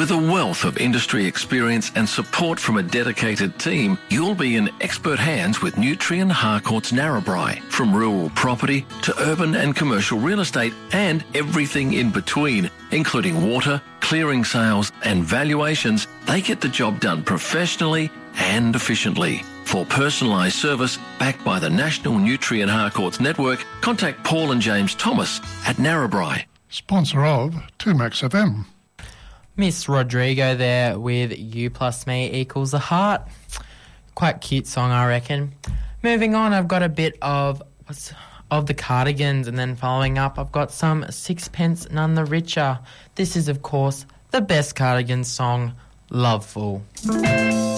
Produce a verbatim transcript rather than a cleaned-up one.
With a wealth of industry experience and support from a dedicated team, you'll be in expert hands with Nutrien Harcourts Narrabri. From rural property to urban and commercial real estate and everything in between, including water, clearing sales and valuations, they get the job done professionally and efficiently. For personalised service backed by the National Nutrien Harcourts Network, contact Paul and James Thomas at Narrabri. Sponsor of two Max F M. Miss Rodrigo there with You Plus Me Equals a Heart. Quite cute song, I reckon. Moving on, I've got a bit of what's, of the Cardigans, and then following up, I've got some Sixpence None the Richer. This is, of course, the best Cardigans song, Loveful.